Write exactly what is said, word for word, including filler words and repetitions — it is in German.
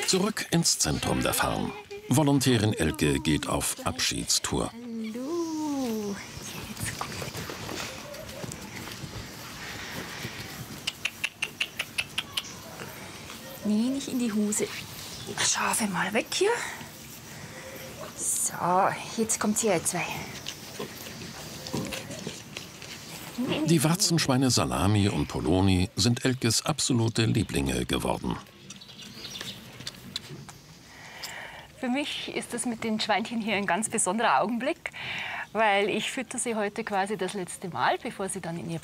Zurück ins Zentrum der Farm. Volontärin Elke geht auf Abschiedstour. Hallo. Jetzt guck. Nee, nicht in die Hose. Schafe mal weg hier. So, jetzt kommt hier zwei. Die Warzenschweine Salami und Poloni sind Elkes absolute Lieblinge geworden. Für mich ist das mit den Schweinchen hier ein ganz besonderer Augenblick, weil ich fütter sie heute quasi das letzte Mal, bevor sie dann in ihr